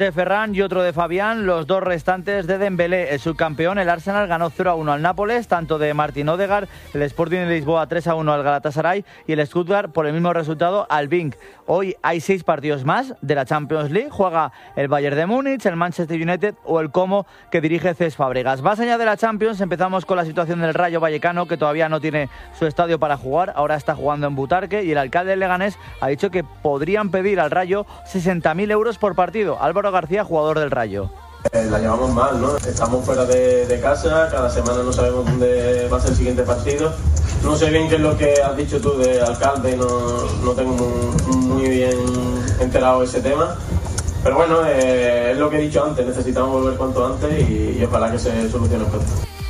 De Ferran y otro de Fabián, los dos restantes de Dembélé. El subcampeón, el Arsenal, ganó 0-1 al Nápoles, tanto de Martin Odegaard, el Sporting de Lisboa 3-1 al Galatasaray y el Stuttgart por el mismo resultado al Genk. Hoy hay 6 partidos más de la Champions League. Juega el Bayern de Múnich, el Manchester United o el Como, que dirige Cesc Fábregas. Más allá de la Champions, empezamos con la situación del Rayo Vallecano, que todavía no tiene su estadio para jugar. Ahora está jugando en Butarque y el alcalde de Leganés ha dicho que podrían pedir al Rayo 60.000 euros por partido. Álvaro García, jugador del Rayo. La llevamos mal, ¿no? Estamos fuera de casa, cada semana no sabemos dónde va a ser el siguiente partido. No sé bien qué es lo que has dicho tú de alcalde, no tengo muy bien enterado ese tema. Pero bueno, es lo que he dicho antes, necesitamos volver cuanto antes y ojalá que se solucione pronto.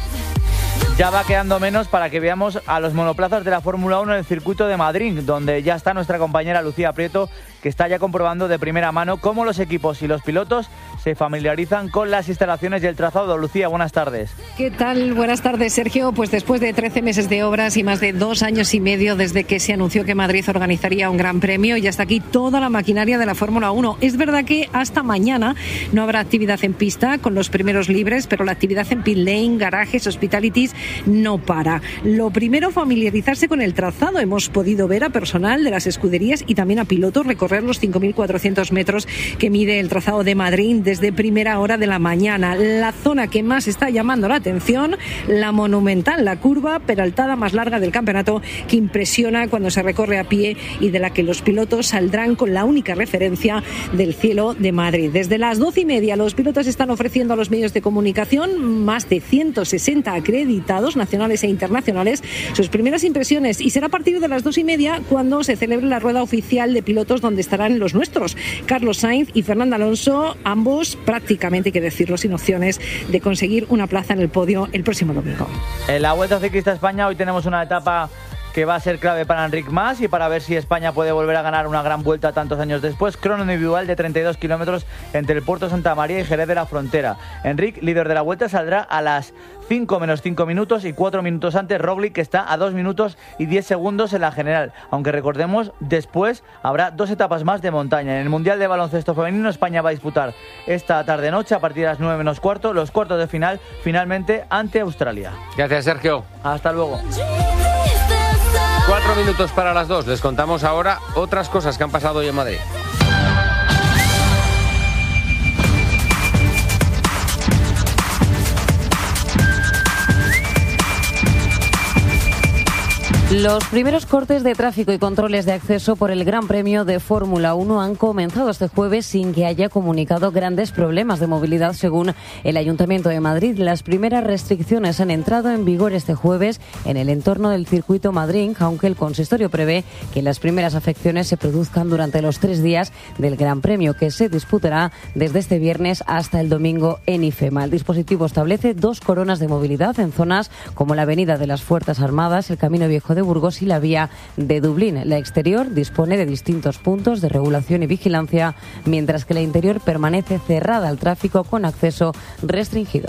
Ya va quedando menos para que veamos a los monoplazas de la Fórmula 1 en el circuito de Madrid, donde ya está nuestra compañera Lucía Prieto, que está ya comprobando de primera mano cómo los equipos y los pilotos se familiarizan con las instalaciones y el trazado. Lucía, buenas tardes. ¿Qué tal? Buenas tardes, Sergio. Pues después de 13 meses de obras y más de 2 años y medio desde que se anunció que Madrid organizaría un gran premio, y hasta aquí toda la maquinaria de la Fórmula 1. Es verdad que hasta mañana no habrá actividad en pista con los primeros libres, pero la actividad en pit lane, garajes, hospitalities no para. Lo primero, familiarizarse con el trazado. Hemos podido ver a personal de las escuderías y también a pilotos recorrer los 5.400 metros que mide el trazado de Madrid desde primera hora de la mañana. La zona que más está llamando la atención, la monumental, la curva peraltada más larga del campeonato, que impresiona cuando se recorre a pie y de la que los pilotos saldrán con la única referencia del cielo de Madrid. Desde las 12:30 los pilotos están ofreciendo a los medios de comunicación, más de 160 acreditados nacionales e internacionales, sus primeras impresiones, y será a partir de las 2:30 cuando se celebre la rueda oficial de pilotos, donde estarán los nuestros, Carlos Sainz y Fernando Alonso, ambos prácticamente, hay que decirlo, sin opciones de conseguir una plaza en el podio el próximo domingo. En la Vuelta Ciclista a España hoy tenemos una etapa que va a ser clave para Enric Mas y para ver si España puede volver a ganar una gran vuelta tantos años después. Crono individual de 32 kilómetros entre el Puerto Santa María y Jerez de la Frontera. Enric, líder de la vuelta, saldrá a las 5 menos 5 minutos y 4 minutos antes Roglic, que está a 2 minutos y 10 segundos en la general. Aunque recordemos, después habrá 2 etapas más de montaña. En el Mundial de Baloncesto Femenino, España va a disputar esta tarde-noche, a partir de las 9 menos cuarto, los cuartos de final, finalmente ante Australia. Gracias, Sergio. Hasta luego. 4 minutos para las 2. Les contamos ahora otras cosas que han pasado hoy en Madrid. Los primeros cortes de tráfico y controles de acceso por el Gran Premio de Fórmula 1 han comenzado este jueves sin que haya comunicado grandes problemas de movilidad, según el Ayuntamiento de Madrid. Las primeras restricciones han entrado en vigor este jueves en el entorno del circuito Madrid, aunque el consistorio prevé que las primeras afecciones se produzcan durante los 3 días del Gran Premio, que se disputará desde este viernes hasta el domingo en IFEMA. El dispositivo establece 2 coronas de movilidad en zonas como la Avenida de las Fuerzas Armadas, el Camino Viejo de Burgos y la vía de Dublín. La exterior dispone de distintos puntos de regulación y vigilancia, mientras que la interior permanece cerrada al tráfico con acceso restringido.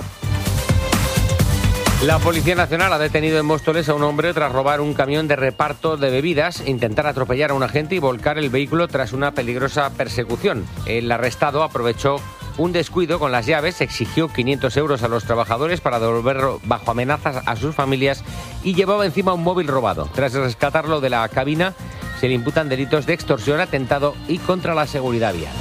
La Policía Nacional ha detenido en Móstoles a un hombre tras robar un camión de reparto de bebidas, intentar atropellar a un agente y volcar el vehículo tras una peligrosa persecución. El arrestado aprovechó un descuido con las llaves, exigió 500 euros a los trabajadores para devolverlo bajo amenazas a sus familias y llevaba encima un móvil robado. Tras rescatarlo de la cabina, se le imputan delitos de extorsión, atentado y contra la seguridad vial.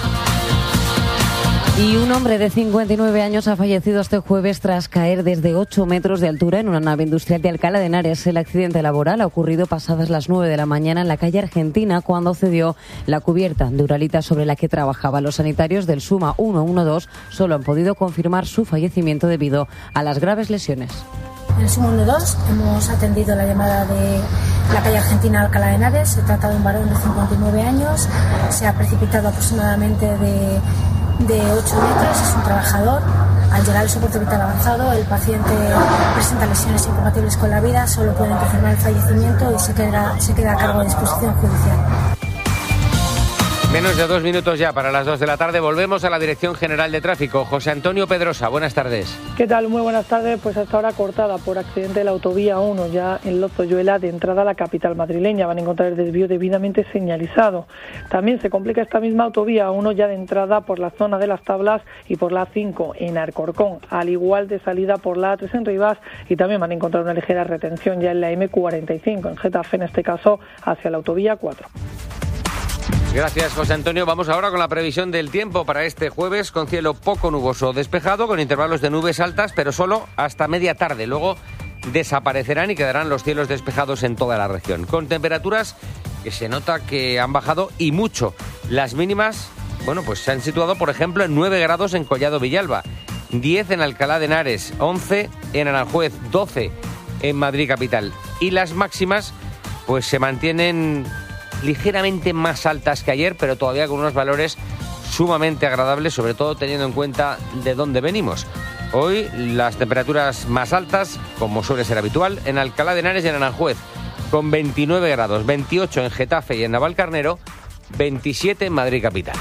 Y un hombre de 59 años ha fallecido este jueves tras caer desde 8 metros de altura en una nave industrial de Alcalá de Henares. El accidente laboral ha ocurrido pasadas las 9 de la mañana en la calle Argentina, cuando cedió la cubierta de uralita sobre la que trabajaba. Los sanitarios del SUMA 112 solo han podido confirmar su fallecimiento debido a las graves lesiones. En el SUMA 112 hemos atendido la llamada de la calle Argentina Alcalá de Henares. Se trata de un varón de 59 años. Se ha precipitado aproximadamente de 8 metros, es un trabajador. Al llegar al soporte vital avanzado, el paciente presenta lesiones incompatibles con la vida, solo pueden confirmar el fallecimiento y se queda a cargo de disposición judicial. Menos de 2 minutos ya para las 2 de la tarde. Volvemos a la Dirección General de Tráfico. José Antonio Pedrosa, buenas tardes. ¿Qué tal? Muy buenas tardes. Pues hasta ahora cortada por accidente de la autovía 1, ya en Lozoyuela, de entrada a la capital madrileña. Van a encontrar el desvío debidamente señalizado. También se complica esta misma autovía 1 ya de entrada por la zona de Las Tablas y por la A5 en Alcorcón, al igual de salida por la A3 en Rivas, y también van a encontrar una ligera retención ya en la M45, en Getafe, en este caso hacia la autovía 4. Gracias, José Antonio. Vamos ahora con la previsión del tiempo para este jueves, con cielo poco nuboso despejado, con intervalos de nubes altas, pero solo hasta media tarde. Luego desaparecerán y quedarán los cielos despejados en toda la región, con temperaturas que se nota que han bajado y mucho. Las mínimas, pues se han situado, por ejemplo, en 9 grados en Collado Villalba, 10 en Alcalá de Henares, 11 en Aranjuez, 12 en Madrid capital. Y las máximas, pues se mantienen ligeramente más altas que ayer, pero todavía con unos valores sumamente agradables, sobre todo teniendo en cuenta de dónde venimos. Hoy las temperaturas más altas, como suele ser habitual, en Alcalá de Henares y en Aranjuez, con 29 grados, 28 en Getafe y en Navalcarnero, 27 en Madrid capital.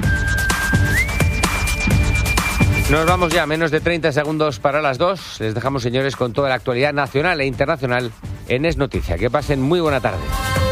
Nos vamos ya, menos de 30 segundos para las 2. Les dejamos, señores, con toda la actualidad nacional e internacional en Es Noticia. Que pasen muy buena tarde.